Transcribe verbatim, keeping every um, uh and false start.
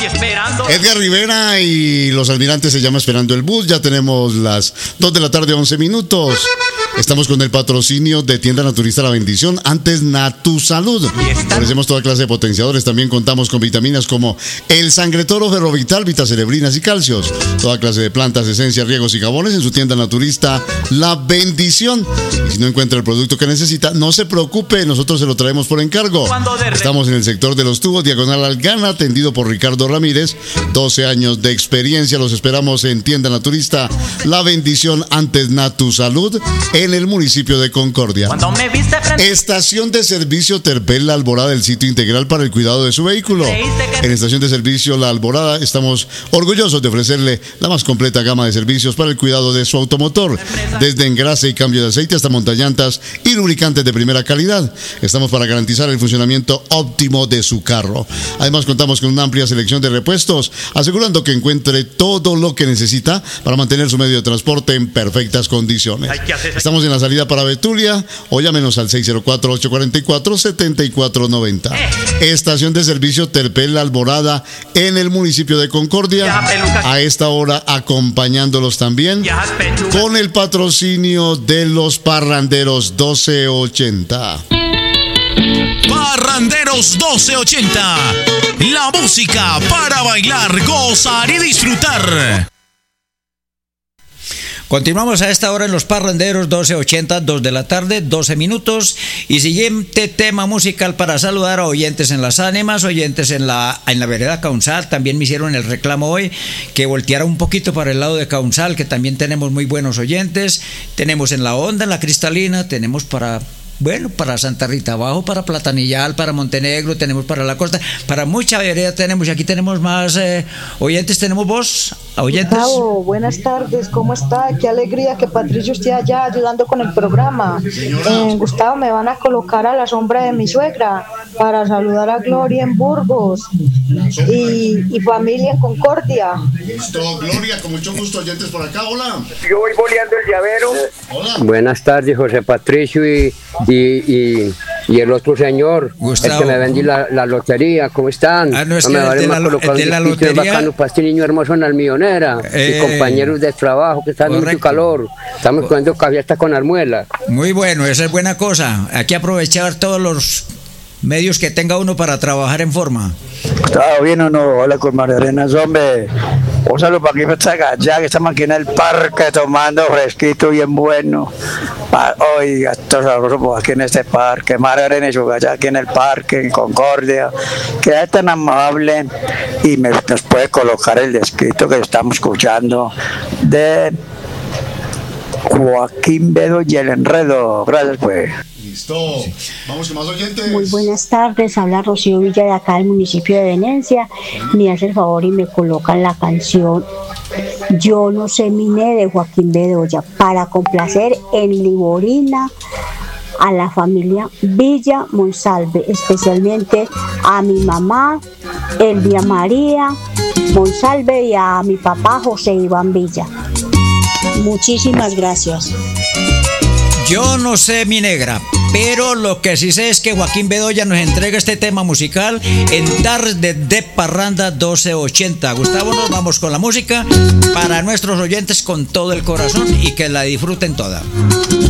Edgar Rivera y los Almirantes se llama Esperando el Bus. Ya tenemos las dos de la tarde, once minutos. Estamos con el patrocinio de Tienda Naturista La Bendición, antes Natusalud. Ofrecemos toda clase de potenciadores. También contamos con vitaminas como el Sangre Toro, Ferrovital, Vitacerebrinas y calcios. Toda clase de plantas, esencias, riegos y jabones en su tienda naturista La Bendición. Y si no encuentra el producto que necesita, no se preocupe, nosotros se lo traemos por encargo. Estamos en el sector de los tubos, diagonal al Gana, atendido por Ricardo Ramírez. doce años de experiencia. Los esperamos en Tienda Naturista La Bendición, antes Natusalud, en el municipio de Concordia. Estación de servicio Terpel La Alborada, el sitio integral para el cuidado de su vehículo. En Estación de servicio La Alborada estamos orgullosos de ofrecerle la más completa gama de servicios para el cuidado de su automotor, desde engrase y cambio de aceite hasta montallantas y lubricantes de primera calidad. Estamos para garantizar el funcionamiento óptimo de su carro. Además, contamos con una amplia selección de repuestos, asegurando que encuentre todo lo que necesita para mantener su medio de transporte en perfectas condiciones. Estamos en la salida para Betulia, o llámenos al seis cero cuatro, ocho cuatro cuatro, siete cuatro nueve cero. Estación de servicio Terpel La Alborada, en el municipio de Concordia. A esta hora acompañándolos también con el patrocinio de los Parranderos doce ochenta. Parranderos doce ochenta, la música para bailar, gozar y disfrutar. Continuamos a esta hora en los Parranderos doce ochenta, dos de la tarde, doce minutos. Y siguiente tema musical para saludar a oyentes en Las Ánimas, oyentes en la, en la vereda Caunzal. También me hicieron el reclamo hoy que volteara un poquito para el lado de Caunzal, que también tenemos muy buenos oyentes. Tenemos en La Honda, en La Cristalina, tenemos para... Bueno, para Santa Rita Abajo, para Platanillal, para Montenegro, tenemos para la costa, para mucha vereda tenemos, y aquí tenemos más eh, oyentes. ¿Tenemos voz? ¿Oyentes? Gustavo, buenas tardes, ¿cómo está? Qué alegría que Patricio esté allá ayudando con el programa. Eh, Gustavo, me van a colocar a la sombra de mi suegra para saludar a Gloria en Burgos y, y familia en Concordia. Listo, Gloria, con mucho gusto, oyentes por acá, hola. Yo voy boleando el llavero. Hola. Buenas tardes, José Patricio y... Y, y, y el otro señor, Gustavo, el que me vendí la, la lotería, ¿cómo están? Ah, no, es no que me el de la, el de la lotería bacano para este niño hermoso en Almillonera, eh, y compañeros de trabajo que están en mucho calor. Estamos comiendo café hasta con almuela. Muy bueno, esa es buena cosa. Hay que aprovechar todos los medios que tenga uno para trabajar en forma. Está bien o no, hola con María Arenas, hombre. Un saludo para aquí, para allá, que estamos aquí en el parque tomando fresquito bien bueno. Oiga, esto es sabroso pues, aquí en este parque, María Arenas, allá aquí en el parque, en Concordia. Que es tan amable y me, nos puede colocar el descrito que estamos escuchando de Joaquín Bedoya y el enredo. Gracias, pues. Listo. Vamos con más oyentes. Muy buenas tardes, habla Rocío Villa de acá del municipio de Venecia. Me hace el favor y me colocan la canción Yo no sé Miné de Joaquín Bedoya para complacer en Liborina a la familia Villa Monsalve, especialmente a mi mamá Elvia María Monsalve y a mi papá José Iván Villa. Muchísimas gracias. Yo no sé, mi negra, pero lo que sí sé es que Joaquín Bedoya nos entrega este tema musical en Tarde de Parranda doce ochenta. Gustavo, nos vamos con la música para nuestros oyentes con todo el corazón y que la disfruten toda.